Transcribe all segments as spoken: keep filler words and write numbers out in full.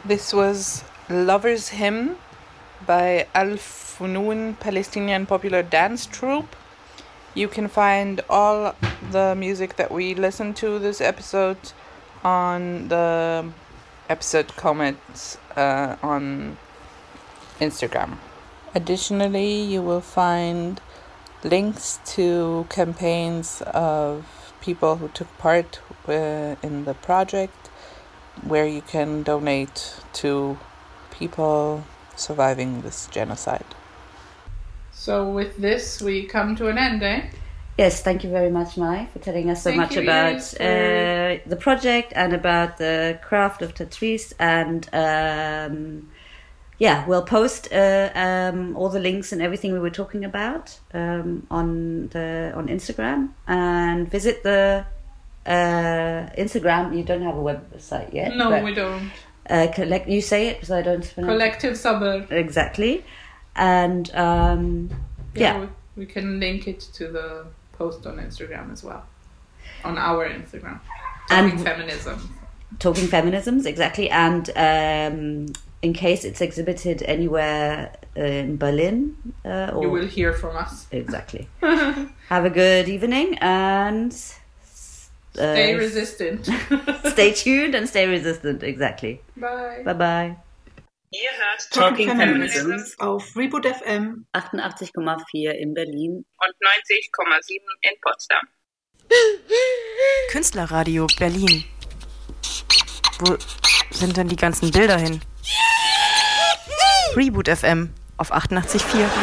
This was Lover's Hymn by Al Funun Palestinian Popular Dance Troupe. You can find all the music that we listened to this episode on the episode comments uh, on Instagram. Additionally, you will find links to campaigns of people who took part uh, in the project, where you can donate to people surviving this genocide. So with this, we come to an end, eh? Yes, thank you very much, Mai, for telling us so thank much you, about Iris, uh, the project and about the craft of Tatrice. And um, yeah, we'll post uh, um, all the links and everything we were talking about um, on the on Instagram. And visit the uh, Instagram. You don't have a website yet. No, but, we don't. Uh, collect. You say it, so I don't. Collective Sabr. Exactly. And um, yeah, yeah, we, we can link it to the post on Instagram as well, on our Instagram. Talking and feminism. Talking feminisms, exactly. And um, in case it's exhibited anywhere in Berlin, uh, or you will hear from us. Exactly. Have a good evening and uh, stay resistant. Stay tuned and stay resistant. Exactly. Bye. Bye bye. Ihr hört Talking, Talking Feminism auf Reboot F M achtundachtzig Komma vier in Berlin und neunzig Komma sieben in Potsdam. Künstlerradio Berlin. Wo sind denn die ganzen Bilder hin? Reboot F M auf achtundachtzig Komma vier.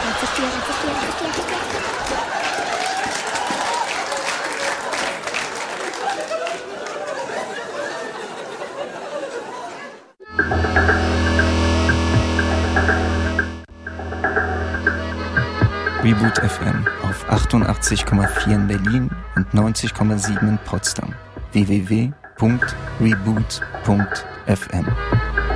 Reboot F M auf achtundachtzig Komma vier in Berlin und neunzig Komma sieben in Potsdam. w w w punkt reboot punkt f m